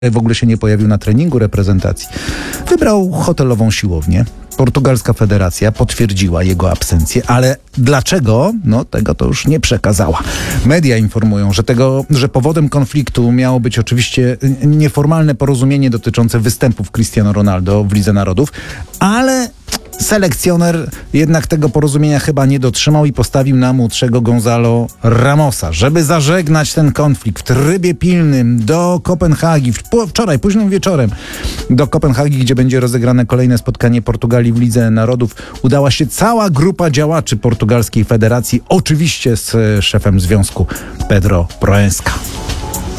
w ogóle się nie pojawił na treningu reprezentacji. Wybrał hotelową siłownię. Portugalska federacja potwierdziła jego absencję, ale dlaczego? No tego to już nie przekazała. Media informują, że powodem konfliktu miało być oczywiście nieformalne porozumienie dotyczące występów Cristiano Ronaldo w Lidze Narodów, ale selekcjoner jednak tego porozumienia chyba nie dotrzymał i postawił na młodszego Gonzalo Ramosa, żeby zażegnać ten konflikt w trybie pilnym do Kopenhagi, wczoraj, późnym wieczorem do Kopenhagi, gdzie będzie rozegrane kolejne spotkanie Portugalii w Lidze Narodów. Udała się cała grupa działaczy portugalskiej federacji, oczywiście z szefem związku Pedro Proença.